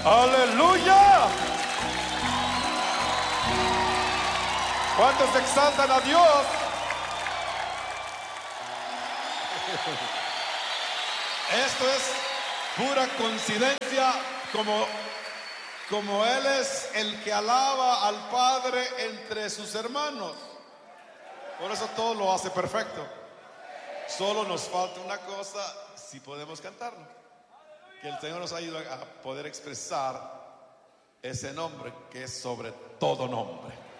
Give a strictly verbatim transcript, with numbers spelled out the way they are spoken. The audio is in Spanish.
Aleluya. ¿Cuántos exaltan a Dios? Esto es pura coincidencia, como, como Él es el que alaba al Padre entre sus hermanos. Por eso todo lo hace perfecto. Solo nos falta una cosa, si podemos cantarlo. Que el Señor nos ayude a poder expresar ese nombre que es sobre todo nombre.